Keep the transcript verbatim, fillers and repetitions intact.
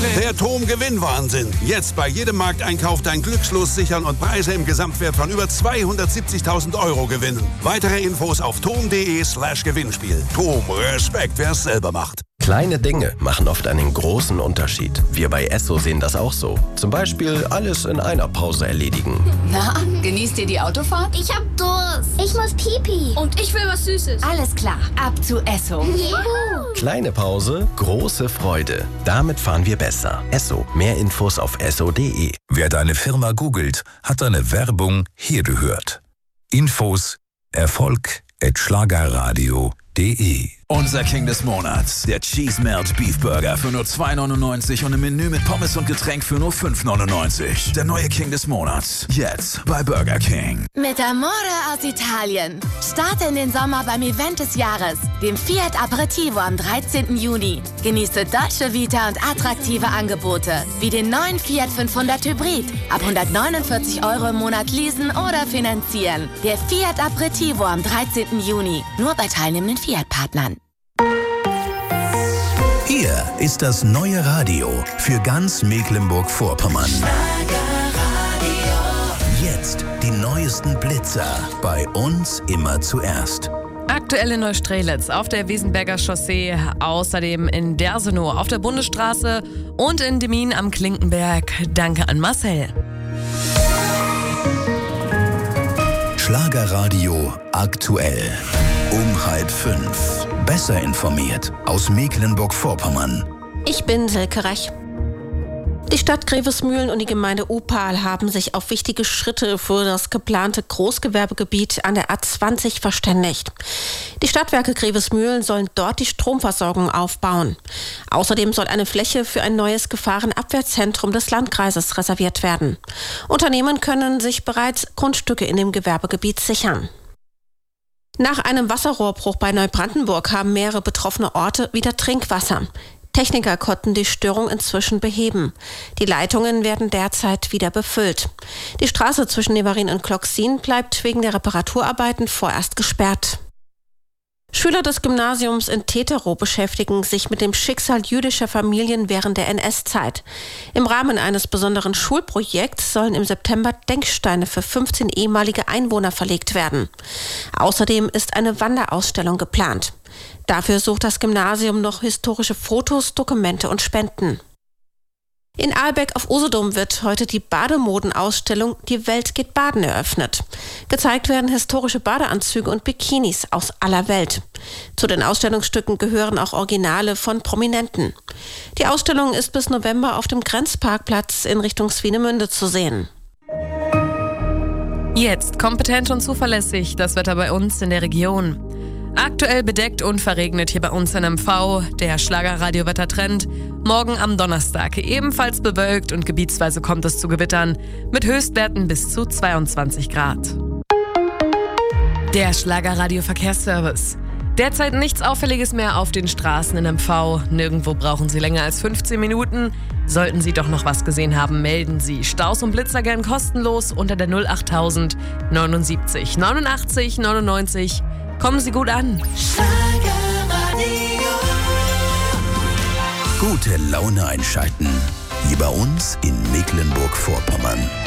Der T O M Gewinnwahnsinn. Jetzt bei jedem Markteinkauf dein Glückslos sichern und Preise im Gesamtwert von über zweihundertsiebzigtausend Euro gewinnen. Weitere Infos auf tom.de slash Gewinnspiel. T O M, Respekt, wer es selber macht. Kleine Dinge machen oft einen großen Unterschied. Wir bei Esso sehen das auch so. Zum Beispiel alles in einer Pause erledigen. Na, genießt ihr die Autofahrt? Ich hab Durst. Ich muss Pipi. Und ich will was Süßes. Alles klar, ab zu Esso. Juhu. Kleine Pause, große Freude. Damit fahren wir besser. Esso. Mehr Infos auf esso punkt de. Wer deine Firma googelt, hat deine Werbung hier gehört. Infos Erfolg at schlagerradio punkt de. Unser King des Monats, der Cheese Melt Beef Burger für nur zwei neunundneunzig und im Menü mit Pommes und Getränk für nur fünf neunundneunzig. Der neue King des Monats, jetzt bei Burger King. Mit Amore aus Italien. Starte in den Sommer beim Event des Jahres, dem Fiat Aperitivo am dreizehnten Juni. Genieße Dolce Vita und attraktive Angebote, wie den neuen Fiat fünfhundert Hybrid. Ab hundertneunundvierzig Euro im Monat leasen oder finanzieren. Der Fiat Aperitivo am dreizehnten Juni. Nur bei teilnehmenden Fiat-Partnern. Hier ist das neue Radio für ganz Mecklenburg-Vorpommern. Jetzt die neuesten Blitzer. Bei uns immer zuerst. Aktuell in Neustrelitz auf der Wiesenberger Chaussee, außerdem in Dersenow auf der Bundesstraße und in Demmin am Klinkenberg. Danke an Marcel. Schlagerradio aktuell. Um halb fünf. Besser informiert aus Mecklenburg-Vorpommern. Ich bin Silke Rech. Die Stadt Grevesmühlen und die Gemeinde Opal haben sich auf wichtige Schritte für das geplante Großgewerbegebiet an der A zwanzig verständigt. Die Stadtwerke Grevesmühlen sollen dort die Stromversorgung aufbauen. Außerdem soll eine Fläche für ein neues Gefahrenabwehrzentrum des Landkreises reserviert werden. Unternehmen können sich bereits Grundstücke in dem Gewerbegebiet sichern. Nach einem Wasserrohrbruch bei Neubrandenburg haben mehrere betroffene Orte wieder Trinkwasser. Techniker konnten die Störung inzwischen beheben. Die Leitungen werden derzeit wieder befüllt. Die Straße zwischen Nevarin und Kloxin bleibt wegen der Reparaturarbeiten vorerst gesperrt. Schüler des Gymnasiums in Teterow beschäftigen sich mit dem Schicksal jüdischer Familien während der N S-Zeit. Im Rahmen eines besonderen Schulprojekts sollen im September Denksteine für fünfzehn ehemalige Einwohner verlegt werden. Außerdem ist eine Wanderausstellung geplant. Dafür sucht das Gymnasium noch historische Fotos, Dokumente und Spenden. In Ahlbeck auf Usedom wird heute die Bademodenausstellung Die Welt geht baden eröffnet. Gezeigt werden historische Badeanzüge und Bikinis aus aller Welt. Zu den Ausstellungsstücken gehören auch Originale von Prominenten. Die Ausstellung ist bis November auf dem Grenzparkplatz in Richtung Swinemünde zu sehen. Jetzt kompetent und zuverlässig das Wetter bei uns in der Region. Aktuell bedeckt und verregnet hier bei uns in M V, der Schlagerradio-Wettertrend. Morgen am Donnerstag ebenfalls bewölkt und gebietsweise kommt es zu Gewittern mit Höchstwerten bis zu zweiundzwanzig Grad. Der Schlagerradio-Verkehrsservice. Derzeit nichts Auffälliges mehr auf den Straßen in M V. Nirgendwo brauchen Sie länger als fünfzehn Minuten. Sollten Sie doch noch was gesehen haben, melden Sie Staus und Blitzer gern kostenlos unter der null acht null null neunundsiebzig neunundachtzig neunundneunzig. Kommen Sie gut an. Gute Laune einschalten. Wie bei uns in Mecklenburg-Vorpommern.